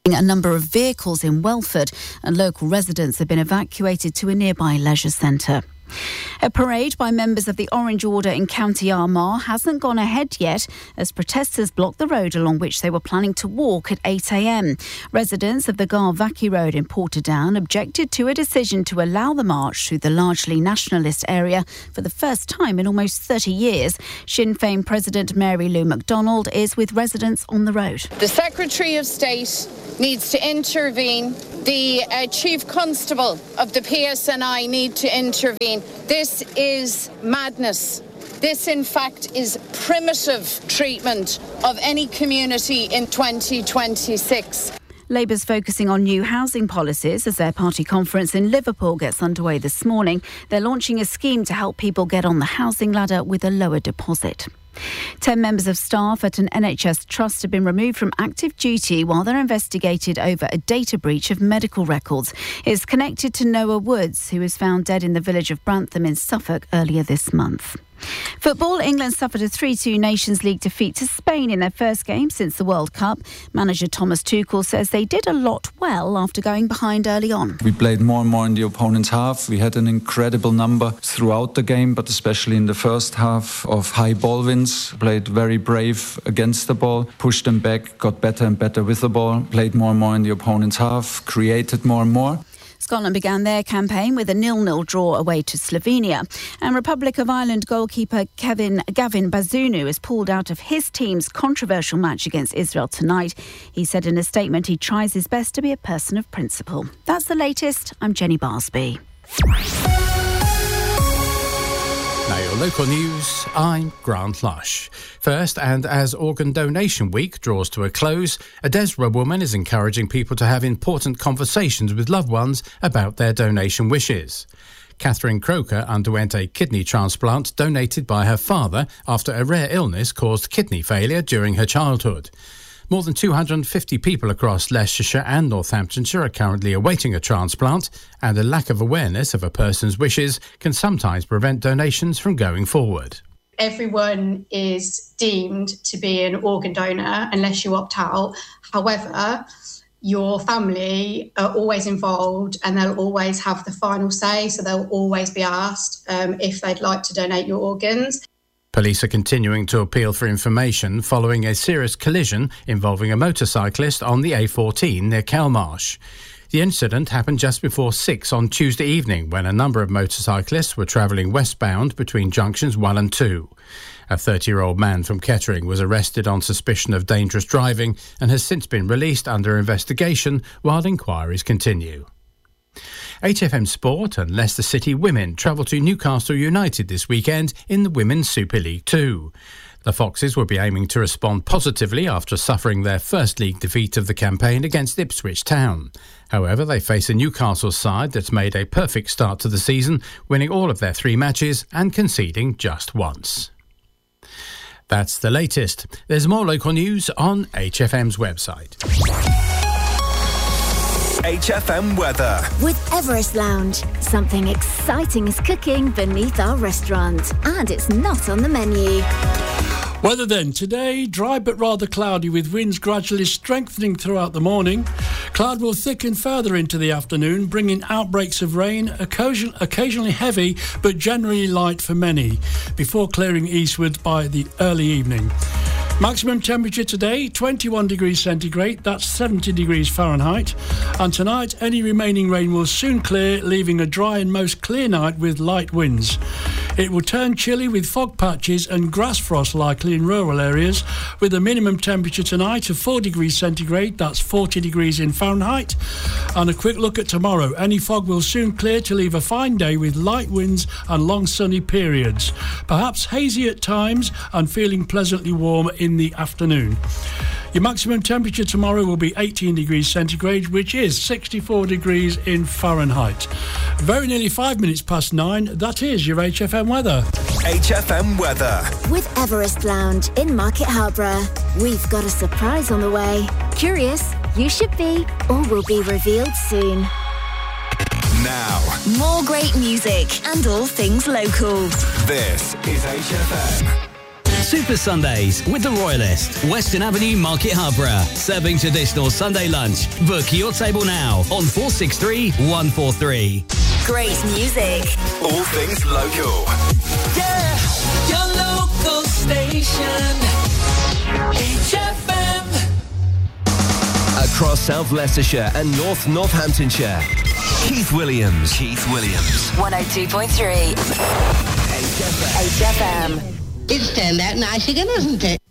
A number of vehicles in Welford, and local residents have been evacuated to a nearby leisure centre. A parade by members of the Orange Order in County Armagh hasn't gone ahead yet as protesters blocked the road along which they were planning to walk at 8 a.m. Residents of the Garvackie Road in Portadown objected to a decision to allow the march through the largely nationalist area for the first time in almost 30 years. Sinn Féin President Mary Lou MacDonald is with residents on the road. The Secretary of State needs to intervene. The Chief Constable of the PSNI need to intervene. This is madness. This, in fact, is primitive treatment of any community in 2026. Labour's focusing on new housing policies as their party conference in Liverpool gets underway this morning. They're launching a scheme to help people get on the housing ladder with a lower deposit. 10 members of staff at an NHS trust have been removed from active duty while they're investigated over a data breach of medical records. It's connected to Noah Woods, who was found dead in the village of Brantham in Suffolk earlier this month. Football, England suffered a 3-2 Nations League defeat to Spain in their first game since the World Cup. Manager Thomas Tuchel says they did a lot well after going behind early on. We played more and more in the opponent's half. We had an incredible number throughout the game, but especially in the first half of high ball wins. Played very brave against the ball, pushed them back, got better and better with the ball, played more and more in the opponent's half, created more and more. Scotland began their campaign with a 0-0 draw away to Slovenia. And Republic of Ireland goalkeeper Gavin Bazunu has pulled out of his team's controversial match against Israel tonight. He said in a statement he tries his best to be a person of principle. That's the latest. I'm Jenny Barsby. Now your local news, I'm Grant Lush. First, and as Organ Donation Week draws to a close, a Desborough woman is encouraging people to have important conversations with loved ones about their donation wishes. Catherine Croker underwent a kidney transplant donated by her father after a rare illness caused kidney failure during her childhood. More than 250 people across Leicestershire and Northamptonshire are currently awaiting a transplant, and a lack of awareness of a person's wishes can sometimes prevent donations from going forward. Everyone is deemed to be an organ donor unless you opt out. However, your family are always involved and they'll always have the final say, so they'll always be asked if they'd like to donate your organs. Police are continuing to appeal for information following a serious collision involving a motorcyclist on the A14 near Kelmarsh. The incident happened just before 6 on Tuesday evening when a number of motorcyclists were travelling westbound between junctions 1 and 2. A 30-year-old man from Kettering was arrested on suspicion of dangerous driving and has since been released under investigation while inquiries continue. HFM Sport and Leicester City women travel to Newcastle United this weekend in the Women's Super League 2. The Foxes will be aiming to respond positively after suffering their first league defeat of the campaign against Ipswich Town. However, they face a Newcastle side that's made a perfect start to the season, winning all of their 3 matches and conceding just once. That's the latest. There's more local news on HFM's website. HFM weather. With Everest Lounge, something exciting is cooking beneath our restaurant, and it's not on the menu. Weather then. Today, dry but rather cloudy with winds gradually strengthening throughout the morning. Cloud will thicken further into the afternoon, bringing outbreaks of rain, occasionally heavy but generally light for many, before clearing eastward by the early evening. Maximum temperature today, 21 degrees centigrade, that's 70 degrees Fahrenheit. And tonight, any remaining rain will soon clear, leaving a dry and most clear night with light winds. It will turn chilly with fog patches and grass frost likely in rural areas, with a minimum temperature tonight of 4 degrees centigrade, that's 40 degrees in Fahrenheit. And a quick look at tomorrow. Any fog will soon clear to leave a fine day with light winds and long sunny periods. Perhaps hazy at times and feeling pleasantly warm in the afternoon. Your maximum temperature tomorrow will be 18 degrees centigrade, which is 64 degrees in Fahrenheit. Very nearly 5 minutes past 9, that is your HFM weather. HFM weather. With Everest Lounge in Market Harborough, we've got a surprise on the way. Curious? You should be, or will be revealed soon. Now, more great music and all things local. This is HFM. Super Sundays with the Royalist, Western Avenue, Market Harborough. Serving traditional Sunday lunch. Book your table now on 463 143. Great music. All things local. Yeah, your local station. HFM. Across South Leicestershire and North Northamptonshire. Keith Williams. 102.3. HFM. It's turned out nice again, hasn't it?